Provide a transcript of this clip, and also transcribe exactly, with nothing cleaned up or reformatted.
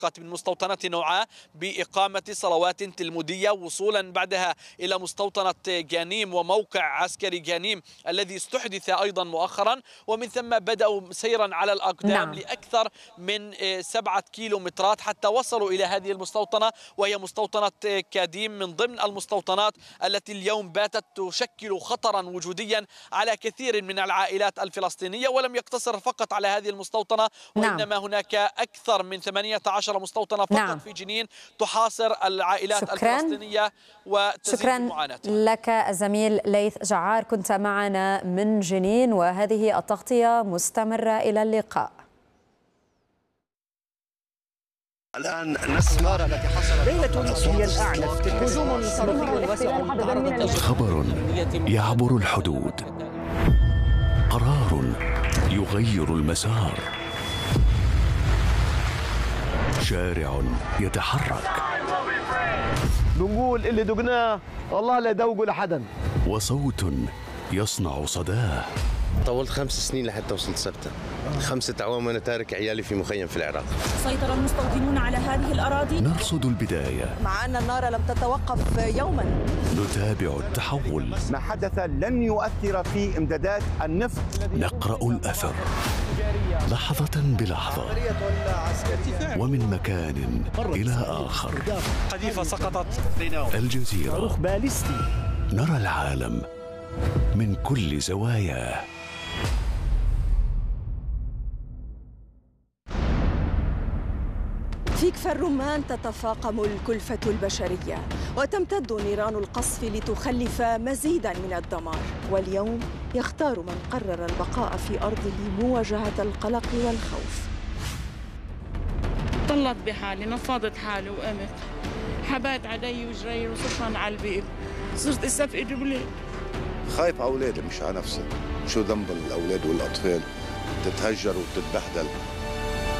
من مستوطنة نوعاء بإقامة صلوات تلمودية، وصولا بعدها إلى مستوطنة جانيم وموقع عسكري جانيم الذي استحدث أيضا مؤخرا، ومن ثم بدأوا سيرا على الأقدام نعم. لأكثر من سبعة كيلومترات حتى وصلوا إلى هذه المستوطنة، وهي مستوطنة كاديم من ضمن المستوطنات التي اليوم باتت تشكل خطرا وجوديا على كثير من العائلات الفلسطينية. ولم يقتصر فقط على هذه المستوطنة، وإنما نعم. هناك أكثر من ثمانية عشر مستوطنة فقط نعم. في جنين تحاصر العائلات شكراً. الفلسطينية وتزيد معاناتها. شكرا لك الزميل ليث جعار، كنت معنا من جنين، وهذه التغطية مستمرة. إلى اللقاء. الآن نسمع التي حصلت ليلة هي الأعنف هجوم صاروخي واسع. خبر يعبر الحدود، قرار يغير المسار، شارع يتحرك، بنقول اللي دقناه والله لا يدوقوا لحدا، وصوت يصنع صداه. طولت خمس سنين لحتى وصلت سبتة، خمسة أعوام وأنا تارك عيالي في مخيم في العراق. سيطر المستوطنون على هذه الأراضي. نرصد البداية مع أن النار لم تتوقف يوما. نتابع التحول. ما حدث لن يؤثر في إمدادات النفط. نقرأ الأثر لحظة بلحظة، ومن مكان إلى آخر. قذيفة سقطت. الجزيرة، نرى العالم من كل زواياه. في كفر الرمان تتفاقم الكلفة البشرية، وتمتد نيران القصف لتخلف مزيدا من الدمار. واليوم يختار من قرر البقاء في أرضه مواجهة القلق والخوف. طلت بحالي، نفضت حالي وقمت، حبات علي وجري وصرخان على البيت، صرت استفقد بلاد. خايف على أولادي مش على نفسي. شو ذنب الأولاد والأطفال تتهجر وتتبهدل